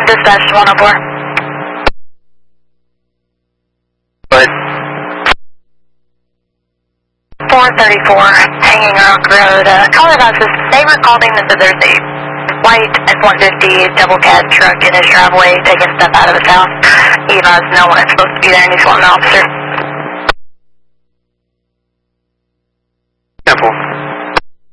Dispatch 104. But 434, Hanging Rock Road. Caller advises, neighbor called in that there's a white F-150 double cab truck in his driveway taking stuff out of his house. He advised no one is supposed to be there and he's wanting an officer. 10-4.